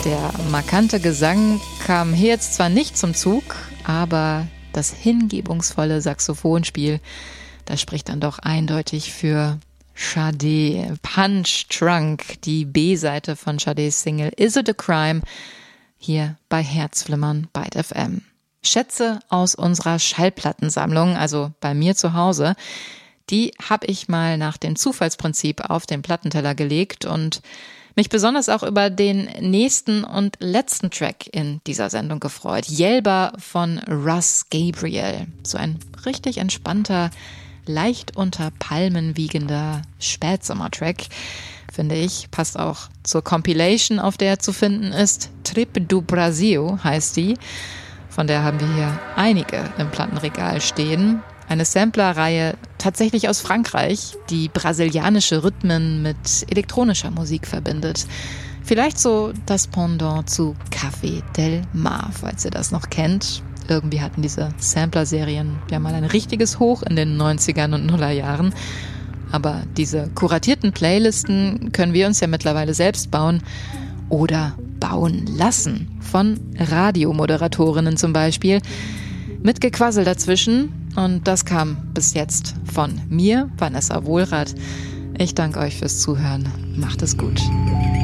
Der markante Gesang kam hier jetzt zwar nicht zum Zug, aber das hingebungsvolle Saxophonspiel, das spricht dann doch eindeutig für Sade. Punch Drunk, die B-Seite von Sades Single Is It a Crime, hier bei Herzflimmern Byte FM. Schätze aus unserer Schallplattensammlung, also bei mir zu Hause, die habe ich mal nach dem Zufallsprinzip auf den Plattenteller gelegt und mich besonders auch über den nächsten und letzten Track in dieser Sendung gefreut. Yelba von Russ Gabriel. So ein richtig entspannter, leicht unter Palmen wiegender Spätsommertrack, finde ich. Passt auch zur Compilation, auf der er zu finden ist. Trip do Brasil heißt die. Von der haben wir hier einige im Plattenregal stehen. Eine Samplerreihe tatsächlich aus Frankreich, die brasilianische Rhythmen mit elektronischer Musik verbindet. Vielleicht so das Pendant zu Café del Mar, falls ihr das noch kennt. Irgendwie hatten diese Sampler-Serien ja mal ein richtiges Hoch in den 90ern und Nullerjahren. Aber diese kuratierten Playlisten können wir uns ja mittlerweile selbst bauen oder bauen lassen. Von Radiomoderatorinnen zum Beispiel. Mit Gequassel dazwischen. Und das kam bis jetzt von mir, Vanessa Wohlrath. Ich danke euch fürs Zuhören. Macht es gut.